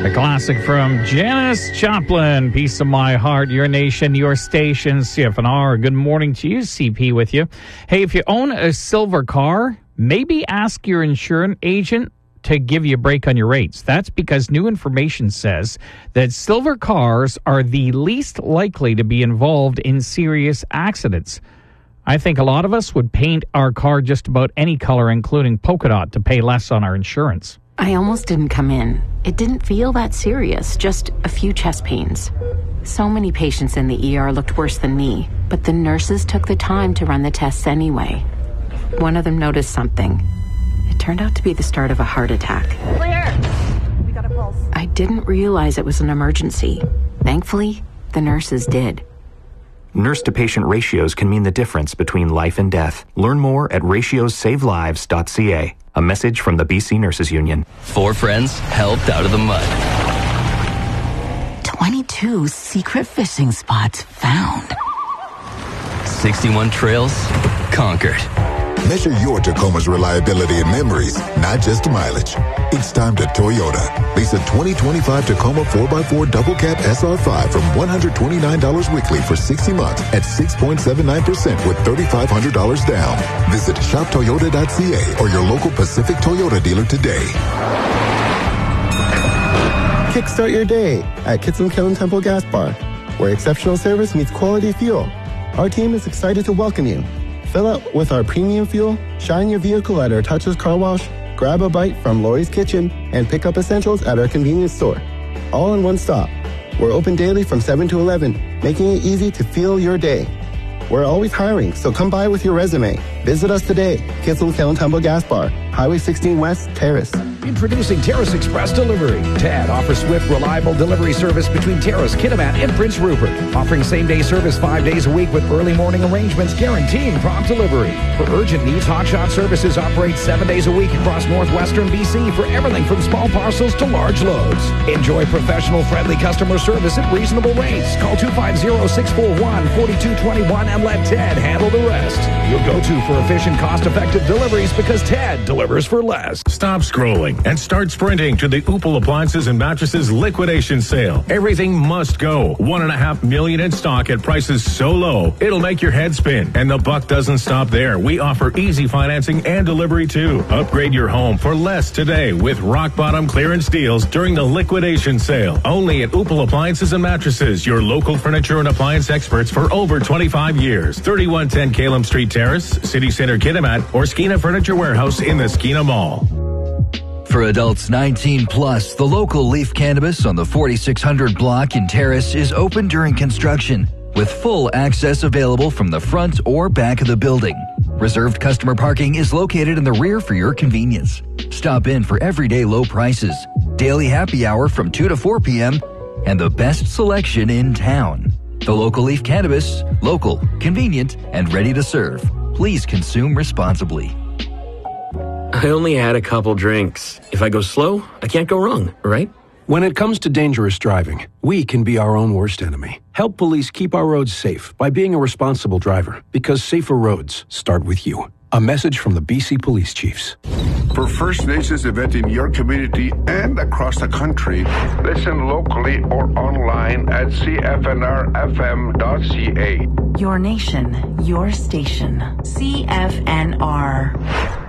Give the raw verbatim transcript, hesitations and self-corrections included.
A classic from Janis Joplin, Piece of My Heart, Your Nation, Your Station, C F N R. Good morning to you, C P with you. Hey, if you own a silver car, maybe ask your insurance agent to give you a break on your rates. That's because new information says that silver cars are the least likely to be involved in serious accidents. I think a lot of us would paint our car just about any color, including polka dot, to pay less on our insurance. I almost didn't come in. It didn't feel that serious, just a few chest pains. So many patients in the E R looked worse than me, but the nurses took the time to run the tests anyway. One of them noticed something. It turned out to be the start of a heart attack. Claire! We got a pulse. I didn't realize it was an emergency. Thankfully, the nurses did. Nurse-to-patient ratios can mean the difference between life and death. Learn more at ratios save lives dot c a. A message from the B C Nurses Union. Four friends helped out of the mud. twenty-two secret fishing spots found. sixty-one trails conquered. Measure your Tacoma's reliability and memories, not just mileage. It's time to Toyota. Lease a twenty twenty-five Tacoma four by four Double Cab S R five from one hundred twenty-nine dollars weekly for sixty months at six point seven nine percent with three thousand five hundred dollars down. Visit shop toyota dot c a or your local Pacific Toyota dealer today. Kickstart your day at Kitson Kiln Temple Gas Bar, where exceptional service meets quality fuel. Our team is excited to welcome you. Fill up with our premium fuel, shine your vehicle at our touchless car wash, grab a bite from Lori's Kitchen, and pick up essentials at our convenience store. All in one stop. We're open daily from seven to eleven, making it easy to fuel your day. We're always hiring, so come by with your resume. Visit us today, Kitzel Kiln Temple Gas Bar, Highway sixteen West, Terrace. Introducing Terrace Express Delivery. T A D offers swift, reliable delivery service between Terrace, Kitimat, and Prince Rupert. Offering same-day service five days a week with early morning arrangements guaranteeing prompt delivery. For urgent needs, Hotshot Services operates seven days a week across northwestern B C for everything from small parcels to large loads. Enjoy professional, friendly customer service at reasonable rates. Call two five zero, six four one, four two two one and let Ted handle the rest. You'll go to for efficient, cost-effective deliveries because Ted delivers for less. Stop scrolling and start sprinting to the Upal Appliances and Mattresses liquidation sale. Everything must go. One and a half million in stock at prices so low, it'll make your head spin. And the buck doesn't stop there. We offer easy financing and delivery too. Upgrade your home for less today with rock bottom clearance deals during the liquidation sale. Only at Upal Appliances and Mattresses, your local furniture and appliance experts for over twenty-five years. thirty-one ten Calum Street Terrace, City Center Kitimat, or Skeena Furniture Warehouse in the Skeena Mall. For adults nineteen plus, the local Leaf Cannabis on the forty-six hundred block in Terrace is open during construction, with full access available from the front or back of the building. Reserved customer parking is located in the rear for your convenience. Stop in for everyday low prices, daily happy hour from two to four p.m., and the best selection in town. The local Leaf Cannabis, local, convenient, and ready to serve. Please consume responsibly. I only had a couple drinks. If I go slow, I can't go wrong, right? When it comes to dangerous driving, we can be our own worst enemy. Help police keep our roads safe by being a responsible driver, because safer roads start with you. A message from the B C Police Chiefs. For First Nations event in your community and across the country, listen locally or online at c f n r f m dot c a. Your nation, your station. C F N R.